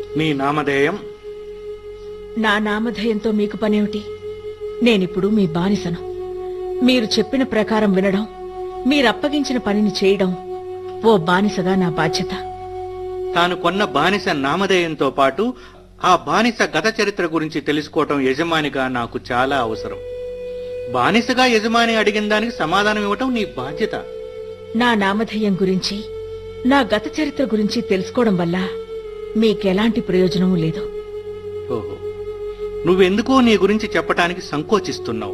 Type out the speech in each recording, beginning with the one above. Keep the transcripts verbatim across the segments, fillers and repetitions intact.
మీ నామధేయం? నా నామధేయంతో మీకు పనేమిటి? నేనిప్పుడు మీ బానిసను. మీరు చెప్పిన ప్రకారం వినడం, మీరప్పగించిన పనిని చేయడం ఓ బానిసగా నా బాధ్యత. తాను కొన్న బానిస నామధేయంతో పాటు ఆ బానిస గత చరిత్ర గురించి తెలుసుకోవటం యజమానిగా నాకు చాలా అవసరం. బానిసగా యజమాని అడిగిన దానికి సమాధానం ఇవ్వటం నీ బాధ్యత. నా నామధేయం గురించి, నా గత చరిత్ర గురించి తెలుసుకోవడం వల్ల మీకెలాంటి ప్రయోజనమూ లేదు. ఓహో, నువ్వెందుకో నీ గురించి చెప్పటానికి సంకోచిస్తున్నావు.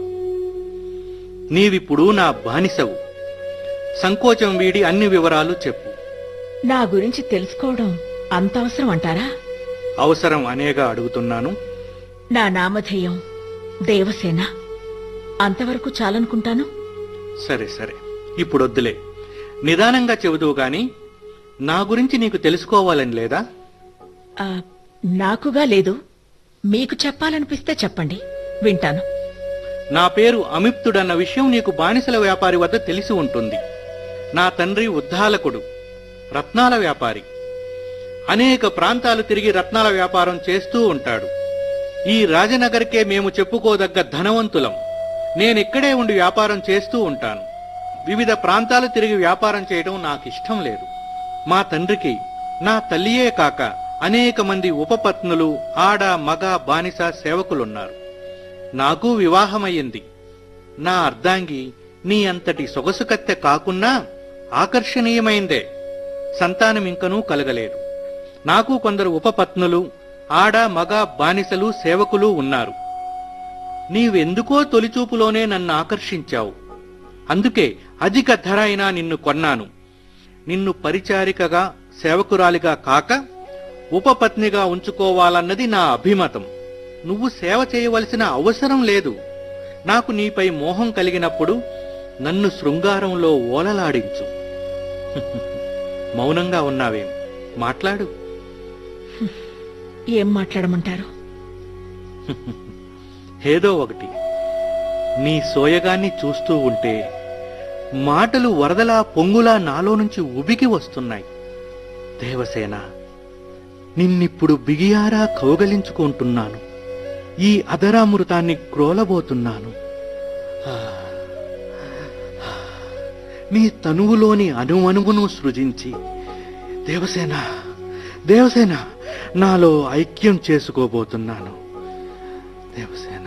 నీవిప్పుడు నా బానిసవు. సంకోచం వీడి అన్ని వివరాలు చెప్పు. నా గురించి తెలుసుకోవడం అంత అవసరం అంటారా? అవసరం అనేగా అడుగుతున్నాను. నా నామధేయం దేవసేన. అంతవరకు చాలనుకుంటాను. సరే సరే, ఇప్పుడొద్దులే. నిదానంగా చెబుదువు గాని నా గురించి నీకు తెలుసుకోవాలని లేదా? ఆ, నాకుగా లేదు. మీకు చెప్పాలనిపిస్తే చెప్పండి, వింటాను. నా పేరు అమిప్తుడన్న విషయం నీకు బానిసల వ్యాపారి వద్ద తెలిసి ఉంటుంది. నా తండ్రి ఉద్దాలకుడు, రత్నాల వ్యాపారి. అనేక ప్రాంతాలు తిరిగి రత్నాల వ్యాపారం చేస్తూ ఉంటాడు. ఈ రాజనగర్కే మేము చెప్పుకోదగ్గ ధనవంతులం. నేనిక్కడే ఉండి వ్యాపారం చేస్తూ ఉంటాను. వివిధ ప్రాంతాలు తిరిగి వ్యాపారం చేయడం నాకిష్టం లేదు. మా తండ్రికి నా తల్లియే కాక అనేక మంది ఉపపత్నులు, ఆడ మగ బానిస సేవకులున్నారు. నాకు వివాహమయ్యింది. నా అర్ధాంగి నీ అంతటి సొగసుకత్తె కాకున్నా ఆకర్షణీయమైందే. సంతానమింకనూ కలగలేదు. నాకు కొందరు ఉపపత్నులు, ఆడ మగ బానిసలు సేవకులు ఉన్నారు. నీవెందుకో తొలిచూపులోనే నన్ను ఆకర్షించావు. అందుకే అధిక ధర అయినా నిన్ను కొన్నాను. నిన్ను పరిచారికగా, సేవకురాలిగా కాక ఉపపత్నిగా ఉంచుకోవాలన్నది నా అభిమతం. నువ్వు సేవ చేయవలసిన అవసరం లేదు. నాకు నీపై మోహం కలిగినప్పుడు నన్ను శృంగారంలో ఓలలాడించు. మౌనంగా ఉన్నావేం? మాట్లాడు. ఏం మాట్లాడమంటారు? ఏదో ఒకటి. నీ సోయగాన్ని చూస్తూ ఉంటే మాటలు వరదలా పొంగులా నాలో నుంచి ఉబికి వస్తున్నాయి. దేవసేన, నిన్నిప్పుడు బిగియారా కౌగలించుకుంటున్నాను. ఈ అధరామృతాన్ని క్రోలబోతున్నాను. నీ తనువులోని అణువణువును సృజించి దేవసేన దేవసేన నాలో ఐక్యం చేసుకోబోతున్నాను. దేవసేన.